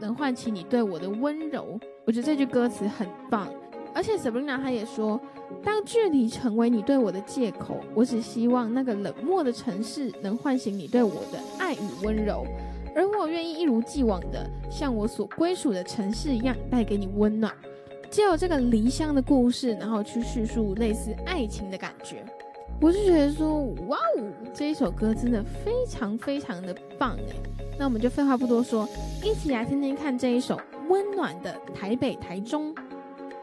能唤起你对我的温柔。我觉得这句歌词很棒。而且 Sabrina 她也说，当距离成为你对我的借口，我只希望那个冷漠的城市能唤醒你对我的爱与温柔，而我愿意一如既往的像我所归属的城市一样带给你温暖。藉由这个离乡的故事，然后去叙述类似爱情的感觉。我就觉得说，哇哦，这一首歌真的非常非常的棒耶。那我们就废话不多说，一起来听听看这一首温暖的台北台中。